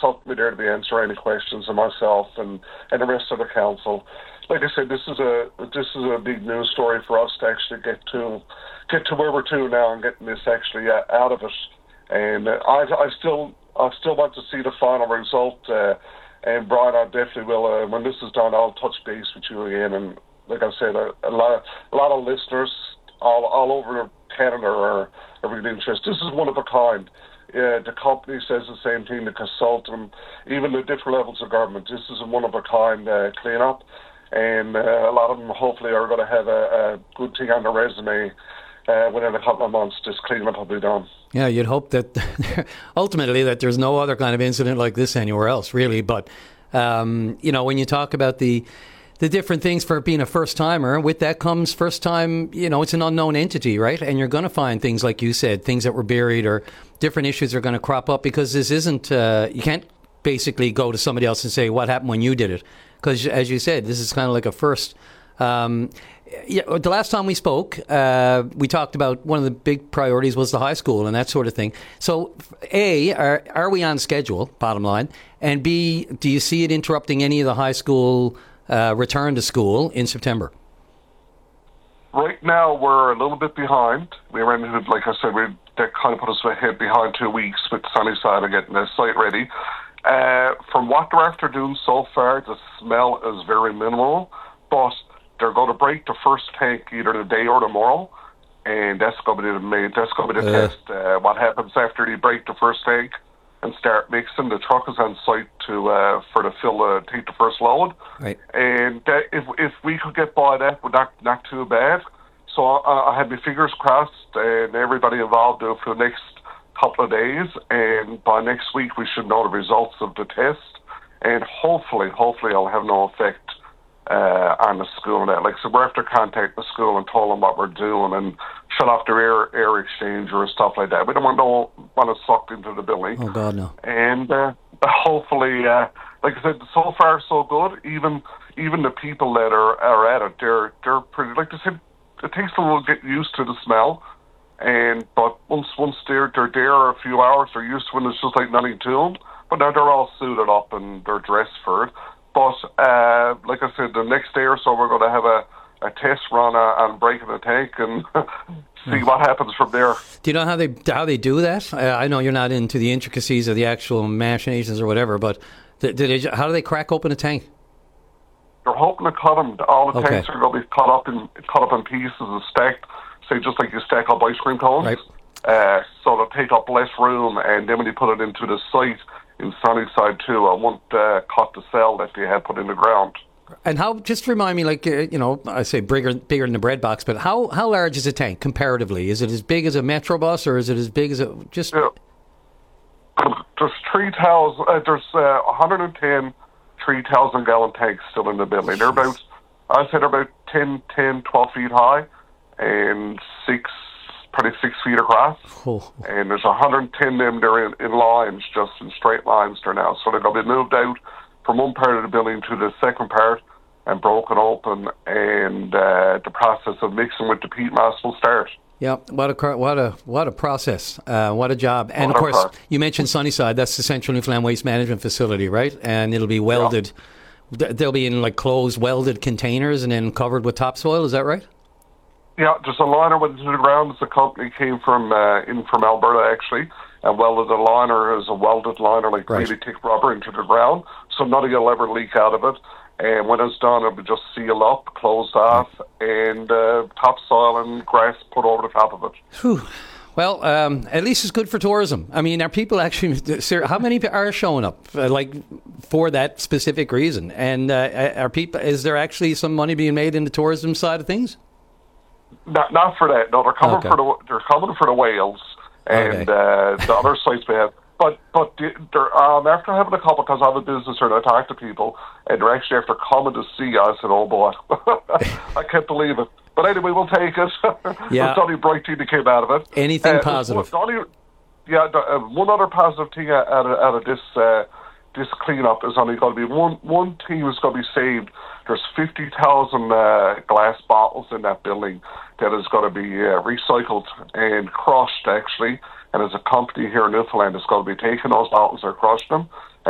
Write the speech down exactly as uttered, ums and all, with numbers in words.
consultant me there to be answering any questions of myself and, and the rest of the council. Like I said, this is a this is a big news story for us to actually get to get to where we're to now and getting this actually uh, out of it. And uh, I I still I still want to see the final result. Uh, and Brian, I definitely will. Uh, when this is done, I'll touch base with you again. And like I said, a, a lot of a lot of listeners all all over Canada are, are really interested. This is one of a kind. Uh, the company says the same thing, the consultant, even the different levels of government. This is a one of a kind uh, clean-up, and uh, a lot of them hopefully are going to have a, a good thing on their resume uh, within a couple of months. This clean-up will be done. Yeah, you'd hope that ultimately that there's no other kind of incident like this anywhere else, really. But, um, you know, when you talk about the the different things for being a first-timer, with that comes first-time, you know, it's an unknown entity, right? And you're going to find things, like you said, things that were buried or different issues are going to crop up because this isn't, uh, you can't basically go to somebody else and say, what happened when you did it? Because, as you said, this is kind of like a first. Um, yeah, the last time we spoke, uh, we talked about one of the big priorities was the high school and that sort of thing. So, A, are, are we on schedule, bottom line? And B, do you see it interrupting any of the high school Uh, return to school in September? Right now, we're a little bit behind. We ran into, like I said, we that kind of put us ahead behind two weeks with Sunnyside and getting the site ready. Uh, from what they're after doing so far, the smell is very minimal, but they're going to break the first tank either today or tomorrow, and that's going to be the main, that's going to be the uh. test. Uh, what happens after they break the first tank and start mixing? The truck is on site to uh, for the fill uh, take the first load, right. And uh, if if we could get by that, would not not too bad. So uh, I had my fingers crossed, and everybody involved do it for the next couple of days, and by next week we should know the results of the test, and hopefully, hopefully, it'll have no effect uh, on the school and that. Like, so we're after contact the school and told them what we're doing and shut off their air air exchanger and stuff like that. We don't want no want to suck into the building. Oh God, no. And uh, hopefully, uh, like I said, so far so good. Even even the people that are, are at it, they're they're pretty. Like I said, it takes a little get used to the smell. And but once once they're they're there a few hours, they're used to it. It's just like nothing to them. But now they're all suited up and they're dressed for it. But uh, like I said, the next day or so, we're going to have a, a test run uh, on breaking the tank and see what happens from there. Do you know how they how they do that? I, I know you're not into the intricacies of the actual machinations or whatever, but th- do they, how do they crack open a tank? They're hoping to cut them. All the Okay. tanks are going to be cut up in cut up in pieces and stacked, say just like you stack up ice cream cones. Right. Uh, so they'll take up less room, and then when you put it into the site in Sunnyside too, I won't uh, cut the cell that they had put in the ground. And how? Just remind me, like uh, you know, I say bigger, bigger than the bread box, but how how large is a tank comparatively? Is it as big as a Metro bus, or is it as big as a just? Yeah. There's three thousand. Uh, there's uh, one hundred ten three thousand gallon tanks still in the building. They're about, I'd say they're about ten, ten, twelve feet high, and six, probably six feet across. Oh. And there's one hundred ten of them. They're in, in lines, just in straight lines there now. So they're going to be moved out from one part of the building to the second part and broken open, and uh, the process of mixing with the peat mass will start. Yeah, what a cr- what a what a process, uh, what a job, and What of a course pro- you mentioned Sunnyside. That's the Central Newfoundland Waste Management Facility, right? And it'll be welded. Yeah. They'll be in like closed welded containers and then covered with topsoil. Is that right? Yeah, there's a liner went into the ground. The company came from uh, in from Alberta actually, and welded the liner as a welded liner, like Right. really thick rubber into the ground, so nothing will ever leak out of it. And when it's done, it'll be just sealed up, closed off, and uh, topsoil and grass put over the top of it. Whew. Well, um, at least it's good for tourism. I mean, are people actually? Sir, how many are showing up, uh, like for that specific reason? And uh, are people? Is there actually some money being made in the tourism side of things? Not, not for that. No, they're coming Okay. for the they're coming for the whales and Okay. uh, the other sites we have. But but they're, um, after having a couple, because I have a business here and I talk to people, and they're actually after coming to see us, I said, oh boy, I can't believe it. But anyway, we'll take it. Yeah. There's only bright thing that came out of it. Anything Uh, positive? the only, yeah, the, uh, one other positive thing out of, out of this uh, this cleanup is only going to be one one thing is going to be saved. There's fifty thousand uh, glass bottles in that building that is going to be uh, recycled and crushed, actually. And there's a company here in Newfoundland that's going to be taking those bottles or crushing them